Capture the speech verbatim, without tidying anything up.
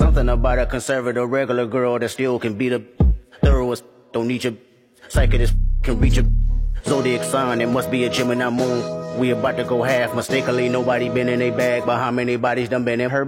Something about a conservative regular girl that still can be the thoroughest. Don't need your psychiatrist can reach a zodiac sign. It must be a Gemini moon. We about to go half mistakenly. Nobody been in a bag, but how many bodies done been in her?